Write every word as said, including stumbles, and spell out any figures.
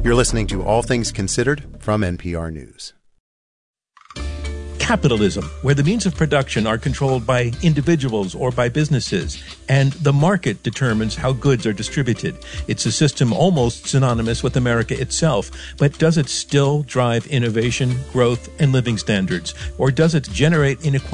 You're listening to All Things Considered from N P R News. Capitalism, where the means of production are controlled by individuals or by businesses, and the market determines how goods are distributed. It's a system almost synonymous with America itself, but does it still drive innovation, growth, and living standards? Or does it generate inequality